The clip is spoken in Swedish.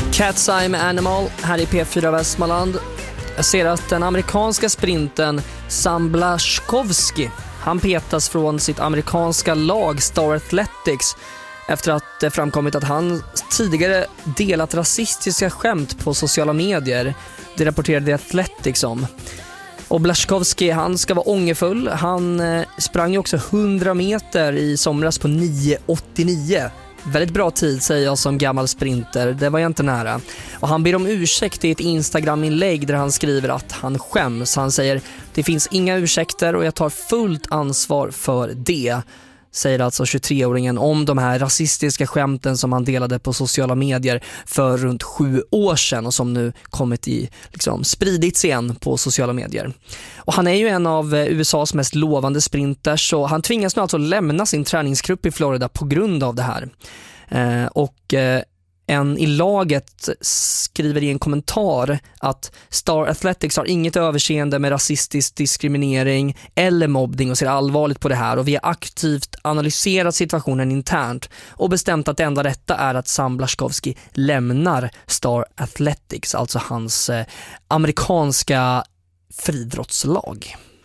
Cat's Eye med Animal här i P4 Västmanland. Jag ser att den amerikanska sprinten Sam Blaszczykowski, han petas från sitt amerikanska lag Star Athletics efter att det framkommit att han tidigare delat rasistiska skämt på sociala medier. Det rapporterade The Athletics om. Och Blaszczykowski, han ska vara ångerfull. Han sprang ju också 100 meter i somras på 9:89. Väldigt bra tid, säger jag som gammal sprinter. Det var jag inte nära. Och han ber om ursäkt i ett Instagram-inlägg där han skriver att han skäms. Han säger, det finns inga ursäkter och jag tar fullt ansvar för det. Säger alltså 23-åringen om de här rasistiska skämten som han delade på sociala medier för runt 7 år sedan och som nu kommit i spridits igen på sociala medier. Och han är ju en av USAs mest lovande sprinters, så han tvingas nu alltså lämna sin träningsgrupp i Florida på grund av det här. En i laget skriver i en kommentar att Star Athletics har inget överseende med rasistisk diskriminering eller mobbning och ser allvarligt på det här, och vi har aktivt analyserat situationen internt och bestämt att det enda rätta är att Sam Blaszczykowski lämnar Star Athletics, alltså hans amerikanska friidrottslag.